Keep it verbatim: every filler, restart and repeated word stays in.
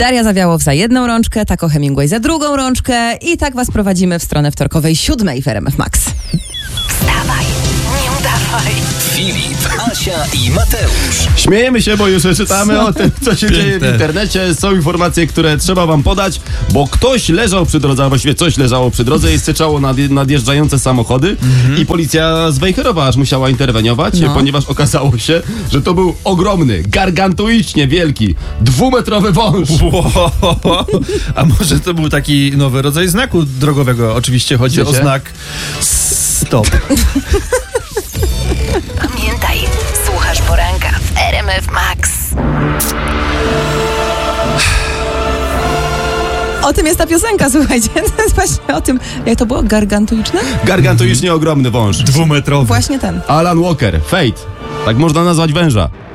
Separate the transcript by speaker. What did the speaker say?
Speaker 1: Daria Zawiałow za jedną rączkę, Taco Hemingway za drugą rączkę i tak was prowadzimy w stronę wtorkowej siódmej w R M F Max.
Speaker 2: Wstawaj, nie udawaj.
Speaker 3: Filip, Asia i Mateusz.
Speaker 4: Śmiejemy się, bo już czytamy o tym, co się
Speaker 5: Piękne.
Speaker 4: dzieje w internecie. Są informacje, które trzeba wam podać, bo ktoś leżał przy drodze, a właściwie coś leżało przy drodze i syczało nadje- nadjeżdżające samochody i policja z Wejherowa aż musiała interweniować,
Speaker 1: No.
Speaker 4: ponieważ okazało się, że to był ogromny, gargantuicznie wielki, dwumetrowy wąż.
Speaker 5: Wow. A może to był taki nowy rodzaj znaku drogowego? Oczywiście chodzi o
Speaker 4: Wiecie?
Speaker 5: znak stop.
Speaker 2: Pamiętaj, słuchasz poranka w R M F Max.
Speaker 1: O tym jest ta piosenka, słuchajcie. To jest właśnie o tym, jak to było, gargantuiczne?
Speaker 4: Gargantuicznie ogromny wąż.
Speaker 5: Dwumetrowy.
Speaker 1: Właśnie ten.
Speaker 4: Alan Walker, Fate. Tak można nazwać węża.